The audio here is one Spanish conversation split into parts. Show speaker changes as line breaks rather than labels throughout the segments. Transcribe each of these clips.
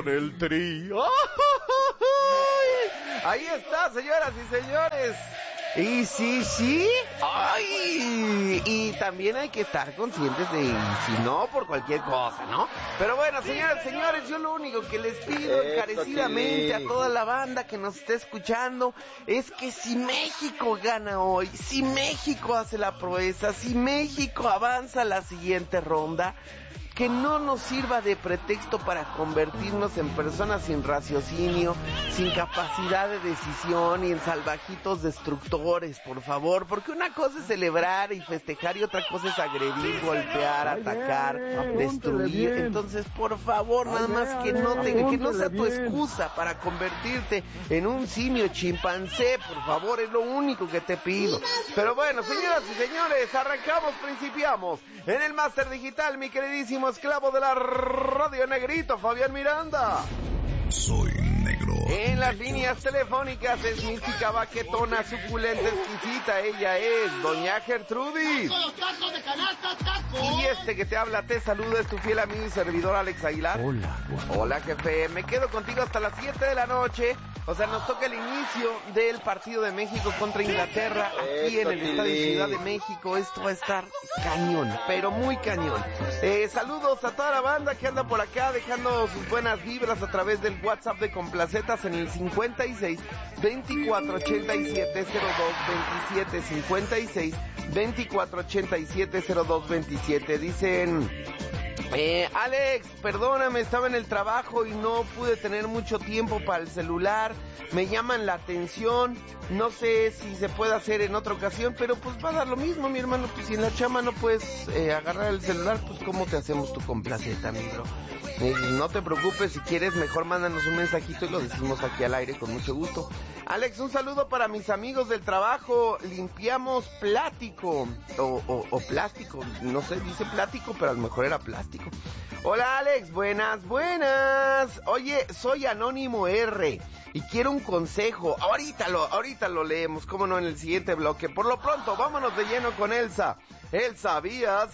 con el Tri. Ahí está, señoras y señores. Y sí. Ay, y también hay que estar conscientes de si no, por cualquier cosa, ¿no? Pero bueno, señoras y señores, yo lo único que les pido encarecidamente a toda la banda que nos esté escuchando es que si México gana hoy, si México hace la proeza, si México avanza a la siguiente ronda, que no nos sirva de pretexto para convertirnos en personas sin raciocinio, sin capacidad de decisión y en salvajitos destructores, por favor, porque una cosa es celebrar y festejar y otra cosa es agredir, golpear, atacar, destruir. Entonces, por favor, nada más que no sea tu excusa para convertirte en un simio chimpancé, por favor, es lo único que te pido. Pero bueno, señoras y señores, arrancamos, principiamos en el Máster Digital, mi queridísimo esclavo de la radio, Negrito Fabián Miranda.
Soy negro.
En las líneas telefónicas es mística, baquetona, suculenta, exquisita. Ella es doña Gertrudis.
¡Tacos de canasta, tacos!
Y este que te habla, te saluda, es tu fiel amigo y servidor Alex Aguilar. Hola, jefe. Me quedo contigo hasta las 7 de la noche. O sea, nos toca el inicio del partido de México contra Inglaterra aquí en el estadio Ciudad de México. Esto va a estar cañón, pero muy cañón. Saludos a toda la banda que anda por acá dejando sus buenas vibras a través del WhatsApp de Complacetas en el 56 24 87 02 27 56 24 87 02 27. Dicen: Alex, perdóname, estaba en el trabajo y no pude tener mucho tiempo para el celular, me llaman la atención, no sé si se puede hacer en otra ocasión, pero pues va a dar lo mismo, mi hermano, pues si en la chama no puedes agarrar el celular, pues cómo te hacemos tu complaceta, mi bro. No te preocupes, si quieres mejor mándanos un mensajito y lo decimos aquí al aire con mucho gusto. Alex, un saludo para mis amigos del trabajo, limpiamos plástico, o plástico, no sé, dice plástico, pero a lo mejor era plástico. Hola Alex, buenas. Oye, soy Anónimo R y quiero un consejo. Ahorita lo leemos, cómo no, en el siguiente bloque. Por lo pronto, vámonos de lleno con Elsa. ¿Sabías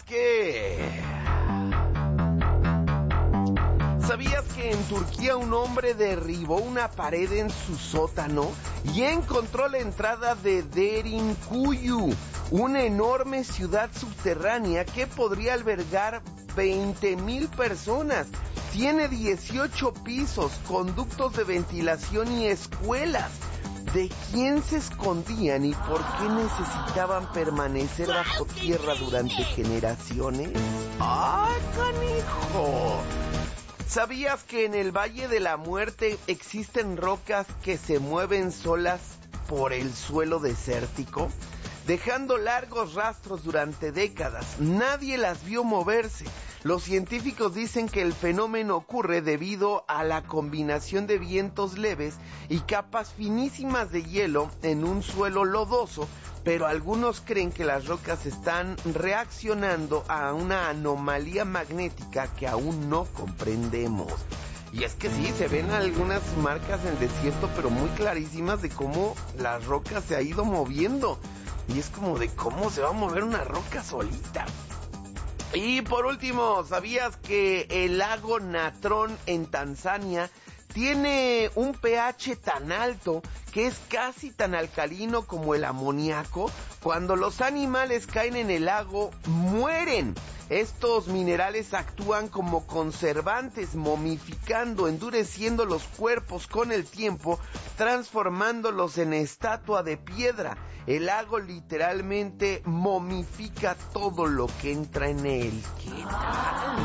que en Turquía un hombre derribó una pared en su sótano y encontró la entrada de Derinkuyu, una enorme ciudad subterránea que podría albergar 20,000 personas? Tiene 18 pisos, conductos de ventilación y escuelas. ¿De quién se escondían y por qué necesitaban permanecer bajo tierra durante generaciones? ¡Ah, canijo! ¿Sabías que en el Valle de la Muerte existen rocas que se mueven solas por el suelo desértico, dejando largos rastros durante décadas? Nadie las vio moverse. Los científicos dicen que el fenómeno ocurre debido a la combinación de vientos leves y capas finísimas de hielo en un suelo lodoso, pero algunos creen que las rocas están reaccionando a una anomalía magnética que aún no comprendemos. Y es que sí, se ven algunas marcas en el desierto, pero muy clarísimas de cómo las rocas se ha ido moviendo. Y es como de cómo se va a mover una roca solita. Y por último, ¿sabías que el lago Natron en Tanzania tiene un pH tan alto que es casi tan alcalino como el amoníaco? Cuando los animales caen en el lago, mueren. Estos minerales actúan como conservantes, momificando, endureciendo los cuerpos con el tiempo, transformándolos en estatua de piedra. El lago literalmente momifica todo lo que entra en él. ¿Qué tal?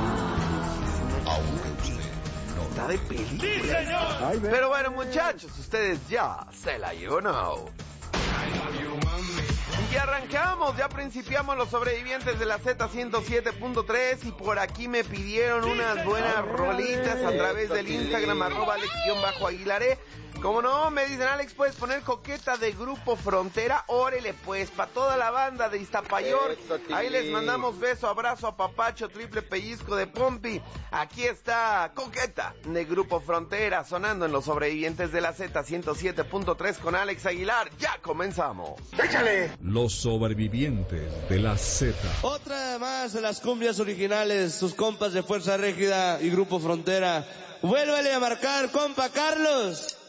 Está de película. Pero bueno, muchachos, ustedes ya se la know. Y arrancamos, ya principiamos los sobrevivientes de la Z107.3 y por aquí me pidieron unas buenas rolitas a través del Instagram @Alex_Aguilaré. Como no, me dicen: Alex, ¿puedes poner Coqueta de Grupo Frontera? Órale pues, para toda la banda de Iztapayor. Ahí les mandamos beso, abrazo, apapacho, triple pellizco de Pompi. Aquí está Coqueta de Grupo Frontera sonando en los sobrevivientes de la Z107.3 con Alex Aguilar. Ya comenzamos. ¡Échale!
Los sobrevivientes de la Z.
Otra más de las cumbias originales, sus compas de Fuerza Régida y Grupo Frontera. Vuélvale a marcar, compa Carlos.